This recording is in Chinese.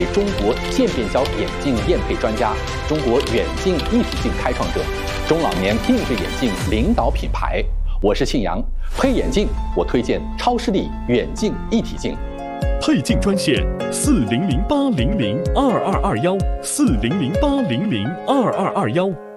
中国渐变焦眼镜验配专家，中国远近一体镜开创者，中老年定制眼镜领导品牌。我是庆阳，配眼镜我推荐超视力远近一体镜。 配镜专线4008002221，4008002221。